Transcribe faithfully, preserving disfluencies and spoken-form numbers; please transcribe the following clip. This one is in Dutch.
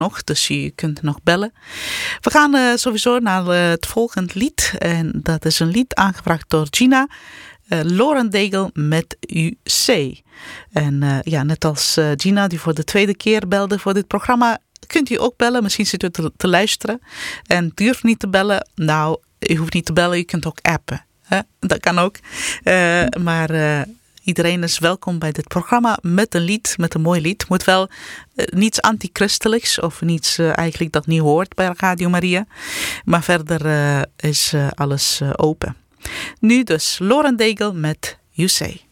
nog, dus je kunt nog bellen. We gaan uh, sowieso naar uh, het volgende lied. En dat is een lied aangevraagd door Gina. Uh, Lauren Daigle met U C. En uh, ja, net als uh, Gina die voor de tweede keer belde voor dit programma, kunt u ook bellen. Misschien zit u te, te luisteren en durft niet te bellen. Nou, u hoeft niet te bellen, u kunt ook appen. Hè? Dat kan ook. Uh, maar uh, iedereen is welkom bij dit programma met een lied, met een mooi lied. Moet wel uh, niets antichristelijks of niets uh, eigenlijk dat niet hoort bij Radio Maria. Maar verder uh, is uh, alles uh, open. Nu dus Lauren Daigle met You Say.